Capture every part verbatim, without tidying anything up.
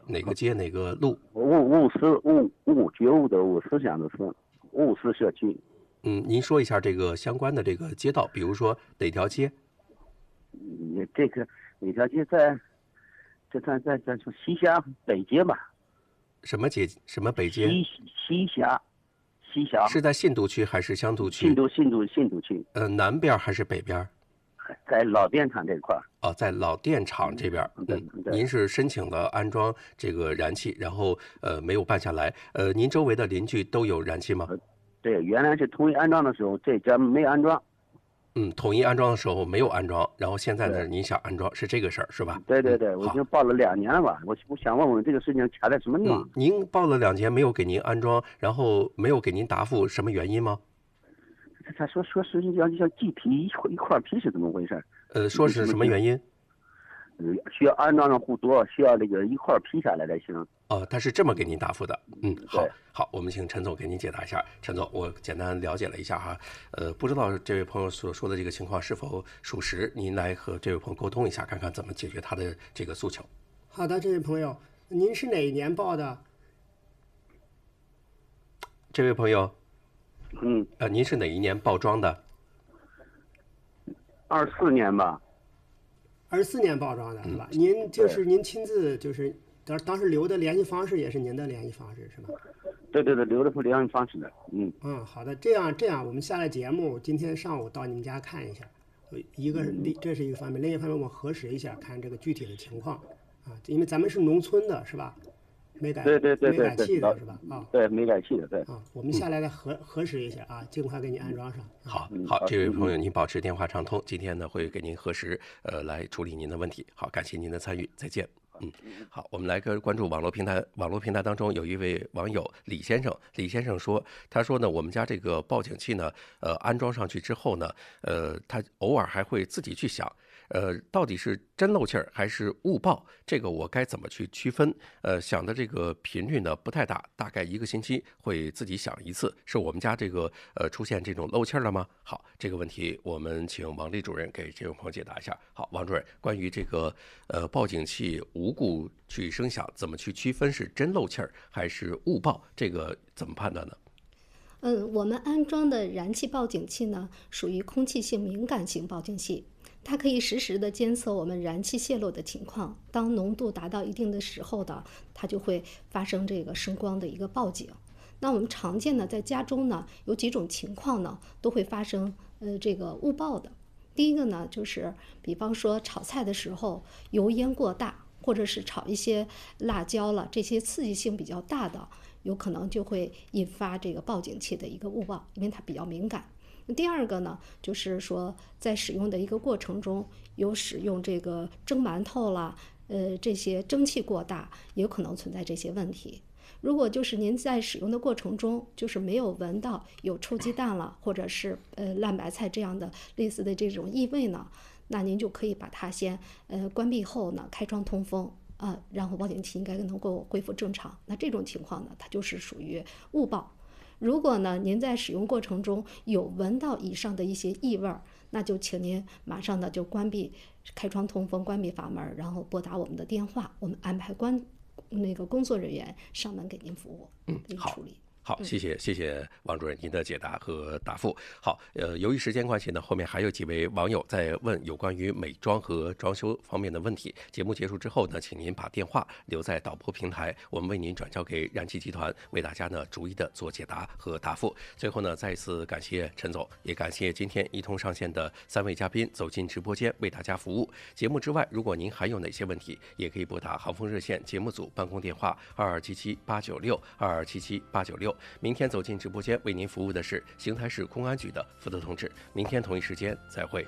哪个街哪个路？ 五五四五五觉悟的五思想的思，五四社区。 嗯，您说一下这个相关的这个街道，比如说哪条街？ 嗯，这个哪条街在？这在在在说西峡北街吧？ 什么街？什么北街？ 西西峡，西峡是在信都区还是湘都区？ 信都信都信都区。 呃，南边还是北边？ 在老电厂这块儿。 哦，在老电厂这边。 嗯， 您是申请了安装这个燃气，然后呃没有办下来。呃，您周围的邻居都有燃气吗？ 对，原来是统一安装的时候，这家没安装。 嗯，统一安装的时候没有安装，然后现在呢，您想安装是这个事儿是吧？ 对对对，我已经报了两年了吧？我我想问问这个事情卡在什么地方？ 嗯，您报了两年没有给您安装，然后没有给您答复，什么原因吗？ 他说说是要要地皮一块一块皮是怎么回事？ 呃，说是什么原因？ 呃，需要安装的户多，需要那个一块批下来才行。 哦，他是这么给您答复的。嗯，好，好，我们请陈总给您解答一下。陈总，我简单了解了一下哈，呃，不知道这位朋友所说的这个情况是否属实，您来和这位朋友沟通一下，看看怎么解决他的这个诉求。 好的，这位朋友，您是哪一年报的？ 这位朋友， 嗯， 呃，您是哪一年报装的？ 二四年吧。 二四年报装的是吧？嗯、您就是您亲自就是当当时留的联系方式也是您的联系方式是吧？ 对对对，留的是联系方式的。嗯嗯，好的，这样这样，我们下来节目今天上午到你们家看一下，一个是这是一个方面，另一方面我们核实一下，看这个具体的情况啊，因为咱们是农村的是吧？没改对对对对没改气的是吧？啊， 对，没改气的，对啊，我们下来再核核实一下啊，尽快给你安装上。 好，好，这位朋友您保持电话畅通，今天呢会给您核实，呃，来处理您的问题。好，感谢您的参与，再见。嗯，好，我们来个关注网络平台。网络平台当中有一位网友李先生，李先生说，他说呢，我们家这个报警器呢，呃，安装上去之后呢，呃，他偶尔还会自己去响。呃，到底是真漏气儿还是误报？这个我该怎么去区分？呃，响的这个频率呢不太大，大概一个星期会自己响一次。是我们家这个呃出现这种漏气儿了吗？好，这个问题我们请王丽主任给这位朋友解答一下。好，王主任，关于这个呃报警器无故去声响，怎么去区分是真漏气儿还是误报？这个怎么判断呢？ 嗯，我们安装的燃气报警器呢，属于空气性敏感型报警器。它可以实时的监测我们燃气泄漏的情况，当浓度达到一定的时候呢，它就会发生这个声光的一个报警。那我们常见的在家中呢，有几种情况呢，都会发生呃这个误报的。第一个呢，就是比方说炒菜的时候油烟过大，或者是炒一些辣椒了，这些刺激性比较大的，有可能就会引发这个报警器的一个误报，因为它比较敏感。第二个呢，就是说在使用的一个过程中，有使用这个蒸馒头啦，呃，这些蒸汽过大，也有可能存在这些问题。如果就是您在使用的过程中，就是没有闻到有臭鸡蛋了，或者是呃烂白菜这样的类似的这种异味呢，那您就可以把它先呃关闭后呢，开窗通风啊、呃，然后报警器应该能够恢复正常。那这种情况呢，它就是属于误报。如果呢，您在使用过程中有闻到以上的一些异味，那就请您马上呢就关闭开窗通风，关闭阀门，然后拨打我们的电话，我们安排关那个工作人员上门给您服务， 嗯， 给您处理。 好，谢谢谢谢王主任您的解答和答复。好，呃，由于时间关系呢，后面还有几位网友在问有关于美装和装修方面的问题。节目结束之后呢，请您把电话留在导播平台，我们为您转交给燃气集团，为大家呢逐一的做解答和答复。最后呢，再一次感谢陈总，也感谢今天一同上线的三位嘉宾走进直播间为大家服务。节目之外，如果您还有哪些问题，也可以拨打航风热线节目组办公电话二二七七八九六二二七七八九六。明天走进直播间为您服务的是邢台市公安局的负责同志。明天同一时间再会。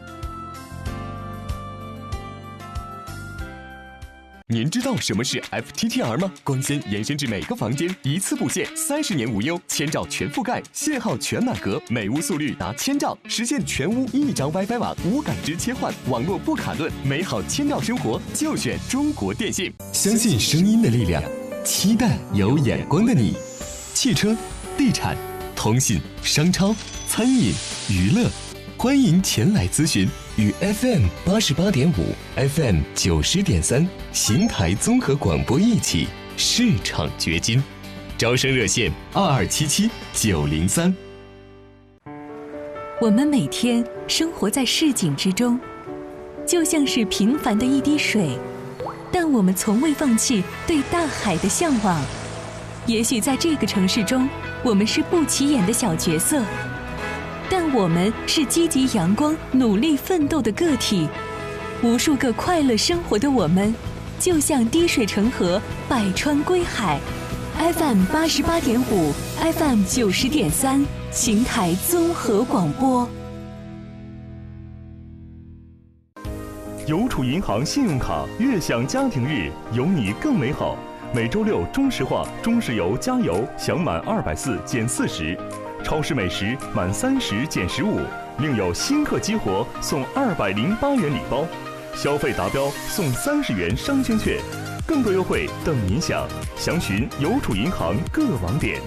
您知道什么是 F T T R 吗？光纤延伸至每个房间，一次布线，三十年无忧，千兆全覆盖，信号全满格，每屋速率达千兆，实现全屋一张 WiFi 网，无感知切换，网络不卡顿，美好千兆生活就选中国电信。相信声音的力量，期待有眼光的你。汽车、地产、通信、商超、餐饮、娱乐，欢迎前来咨询。 与 F M 八十八点五、F M 九十点三邢台综合广播一起市场掘金。招生热线二二七七九零三。 我们每天生活在市井之中，就像是平凡的一滴水，但我们从未放弃对大海的向往。也许在这个城市中，我们是不起眼的小角色，但我们是积极阳光、努力奋斗的个体。无数个快乐生活的我们，就像滴水成河，百川归海。F M 八十八点五 ，F M 九十点三，邢台综合广播。 邮储银行信用卡悦享家庭日，有你更美好。每周六中石化、中石油加油享满二百四减四十，超市美食满三十减十五，另有新客激活送二百零八元礼包，消费达标送三十元商圈券。更多优惠等您享，详询邮储银行各网点。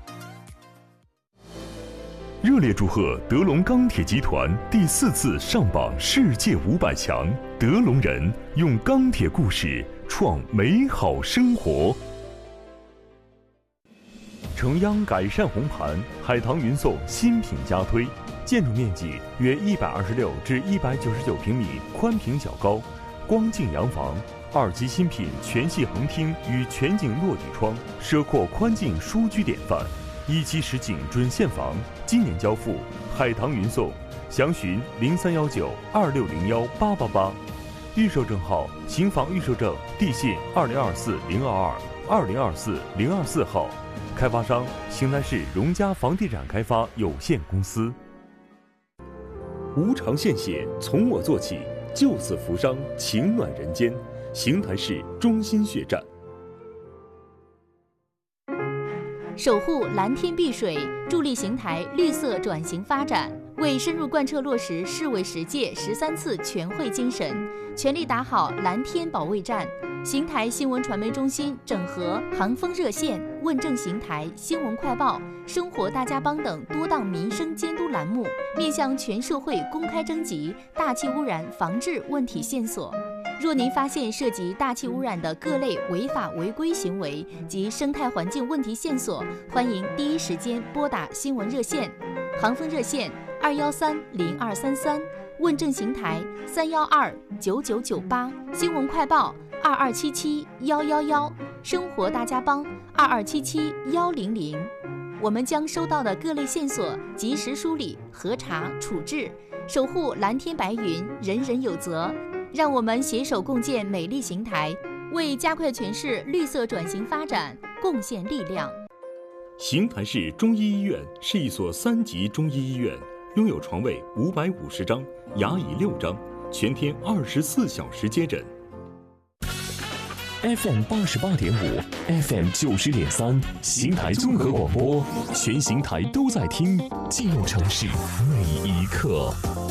热烈祝贺德龙钢铁集团第四次上榜世界五百强，德龙人用钢铁故事创美好生活。城央改善红盘，海棠云颂新品加推，建筑面积约一百二十六至一百九十九平米，宽平较高，光净洋房。二级新品全系横厅与全景落地窗，奢阔宽进舒居典范。一期实景准现房，今年交付，海棠云颂，详询零三幺九二六零幺八八八。预售证号：新房预售证地信二零二四零二二二零二四零二四号，开发商邢台市荣家房地产开发有限公司。无偿献血，从我做起，救死扶伤，情暖人间。邢台市中心血站。 守护蓝天碧水，助力邢台绿色转型发展，为深入贯彻落实市委十届十三次全会精神，全力打好蓝天保卫战。邢台新闻传媒中心整合航风热线、问政邢台、新闻快报、生活大家帮等多档民生监督栏目，面向全社会公开征集大气污染防治问题线索。若您发现涉及大气污染的各类违法违规行为及生态环境问题线索，欢迎第一时间拨打新闻热线，航风热线二幺三零二三三，问政邢台三幺二九九九八，新闻快报二二七七幺幺幺，生活大家帮二二七七幺零零。我们将收到的各类线索及时梳理、核查、处置，守护蓝天白云，人人有责。让我们携手共建美丽邢台，为加快全市绿色转型发展贡献力量。 邢台市中医医院是一所三级中医医院，拥有床位五百五十张，牙椅六张，全天二十四小时接诊。 F M 八十八点五 ，F M 九十点三，邢台综合广播，全邢台都在听，记录城市每一刻。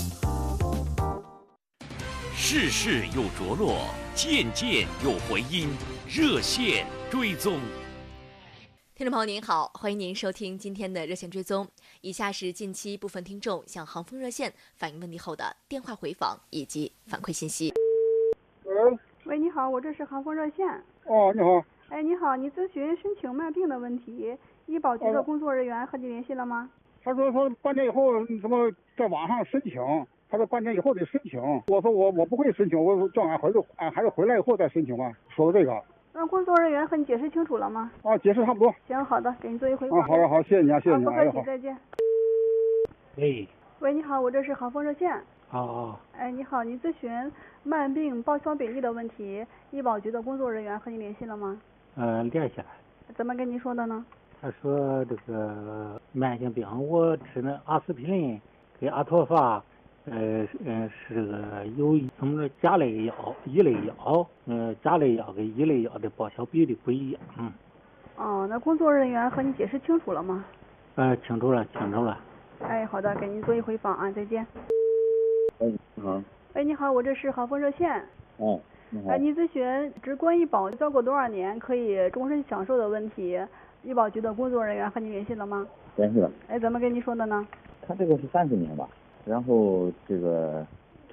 事事有着落，件件有回音，热线追踪。 听众朋友您好，欢迎您收听今天的热线追踪。以下是近期部分听众向航风热线反映问题后的电话回访以及反馈信息。 喂，喂，你好，我这是航风热线。 哦，你好。 哎，你好，你咨询申请慢病的问题，医保局的工作人员和你联系了吗？ 他说说半年以后怎么在网上申请。他说半年以后得申请，我说我我不会申请，我说叫俺孩子俺孩子回来以后再申请吧。说的这个， 那工作人员和你解释清楚了吗？ 啊，解释差不多。 行，好的，给你做一回访。 啊，好的好，谢谢你啊，谢谢你， 不客气，再见。 喂， 喂，你好，我这是航风热线。 啊啊。 哎，你好，你咨询慢病报销比例的问题，医保局的工作人员和你联系了吗？ 嗯，联系了。 怎么跟你说的呢？ 他说这个慢性病，我吃那阿司匹林跟阿托法。呃嗯，是这个有什么甲类药、乙类药，嗯，甲类药跟乙类药的报销比例不一样。嗯。 哦，那工作人员和你解释清楚了吗？ 呃，清楚了，清楚了。 哎，好的，给您做一回访啊，再见。 哎，你好。 喂，你好，我这是航风热线。 哦，你好。 哎，你咨询职工医保交过多少年可以终身享受的问题，医保局的工作人员和你联系了吗？ 联系了。 哎，怎么跟你说的呢？ 他这个是三十年吧。然后这个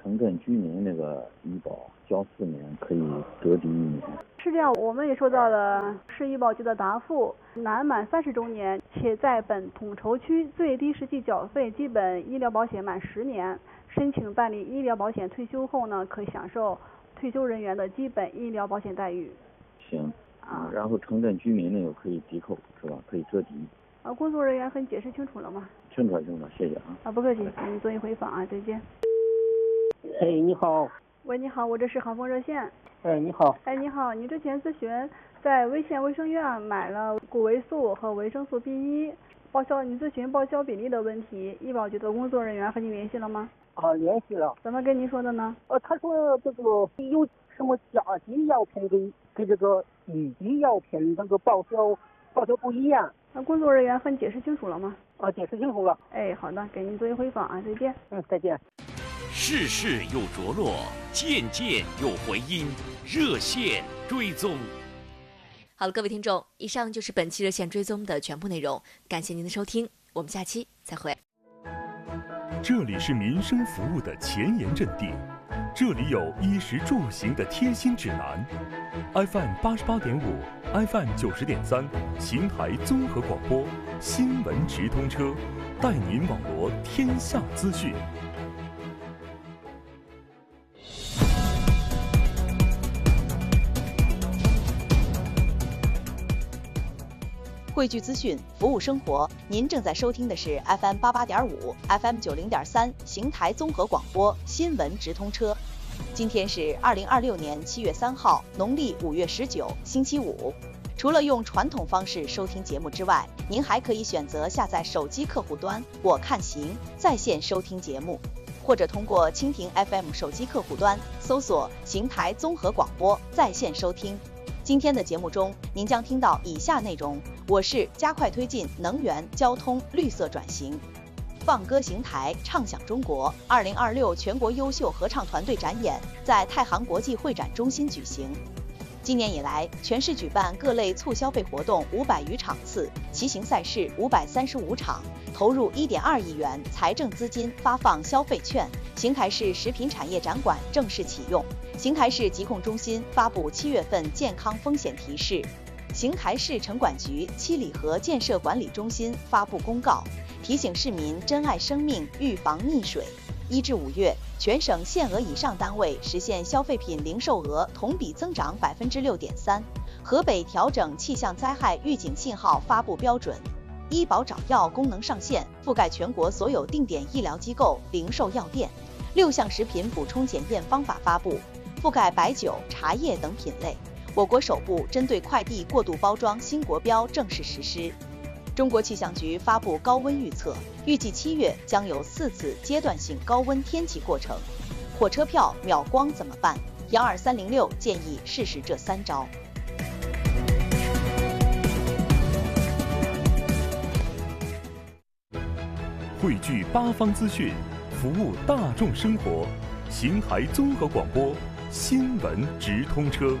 城镇居民那个医保交四年可以折抵一年。 是这样，我们也收到了市医保局的答复，男满三十周年且在本统筹区最低实际缴费基本医疗保险满十年，申请办理医疗保险退休后呢，可以享受退休人员的基本医疗保险待遇。 行啊，然后城镇居民那个可以抵扣是吧？可以折抵。 啊，工作人员和你解释清楚了吗？ 清楚了，清楚了，谢谢啊。 啊，不客气，给你做一回访啊，再见。 哎，你好。 喂，你好，我这是航风热线。 哎，你好。 哎，你好，你之前咨询在威县卫生院买了谷维素和维生素 B 一，报销你咨询报销比例的问题，医保局的工作人员和你联系了吗？ 啊，联系了。 怎么跟您说的呢？ 呃，他说这个有什么甲级药品跟跟这个乙级药品那个报销报销不一样。 那工作人员和你解释清楚了吗？ 啊，解释清楚了。 哎，好的，给您做一回访啊，再见。 嗯，再见。 事事有着落，件件有回音，热线追踪。 好了，各位听众，以上就是本期热线追踪的全部内容，感谢您的收听，我们下期再会。 这里是民生服务的前沿阵地，这里有衣食住行的贴心指南。F M 八十八点五 ，F M 九十点三，邢台综合广播，新闻直通车，带您网罗天下资讯。 汇聚资讯，服务生活。您正在收听的是 F M 八八点五、F M 九零点三邢台综合广播新闻直通车。今天是二零二六年七月三号，农历五月十九，星期五。除了用传统方式收听节目之外，您还可以选择下载手机客户端“我看行”在线收听节目，或者通过蜻蜓 F M 手机客户端搜索“邢台综合广播”在线收听。今天的节目中，您将听到以下内容：我市加快推进能源、交通绿色转型；放歌邢台，唱响中国。二零二六全国优秀合唱团队展演在太行国际会展中心举行。今年以来，全市举办各类促消费活动五百余场次，骑行赛事五百三十五场，投入一点二亿元财政资金发放消费券。邢台市食品产业展馆正式启用。邢台市疾控中心发布七月份健康风险提示。邢台市城管局七里河建设管理中心发布公告，提醒市民珍爱生命，预防溺水。一至五月，全省限额以上单位实现消费品零售额同比增长百分之六点三。河北调整气象灾害预警信号发布标准。医保找药功能上线，覆盖全国所有定点医疗机构、零售药店。六项食品补充检验方法发布，覆盖白酒、茶叶等品类。我国首部针对快递过度包装新国标正式实施。中国气象局发布高温预测，预计七月将有四次阶段性高温天气过程。火车票秒光怎么办？幺二三零六建议试试这三招。 汇聚八方资讯，服务大众生活。邢台综合广播新闻直通车。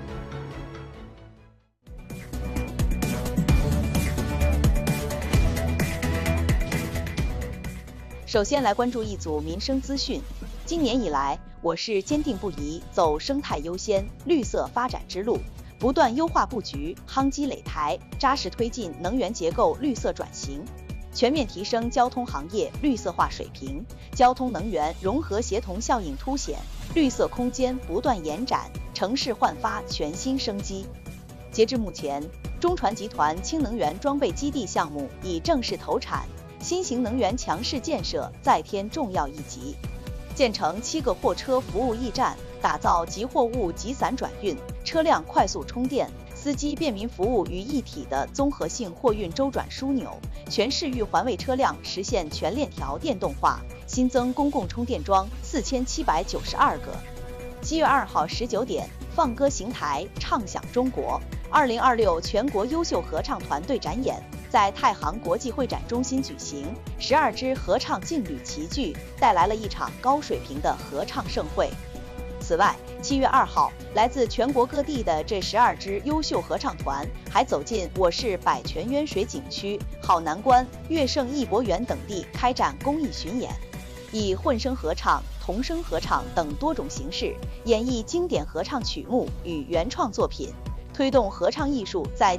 首先来关注一组民生资讯。今年以来，我市坚定不移走生态优先、绿色发展之路，不断优化布局，夯基垒台，扎实推进能源结构绿色转型，全面提升交通行业绿色化水平，交通能源融合协同效应凸显，绿色空间不断延展，城市焕发全新生机。截至目前，中船集团氢能源装备基地项目已正式投产，新型能源强市建设再添重要一级，建成七个货车服务驿站，打造集货物集散转运、车辆快速充电、司机便民服务于一体的综合性货运周转枢纽，全市域环卫车辆实现全链条电动化，新增公共充电桩四千七百九十二个。七月二号十九点，放歌邢台，唱响中国。二零二六全国优秀合唱团队展演在太行国际会展中心举行，十二支合唱劲旅齐聚，带来了一场高水平的合唱盛会。此外，七月二号，来自全国各地的这十二支优秀合唱团还走进我市百泉渊水景区、好南关、乐盛艺博园等地开展公益巡演，以混声合唱、 童声合唱等多种形式，演绎经典合唱曲目与原创作品，推动合唱艺术在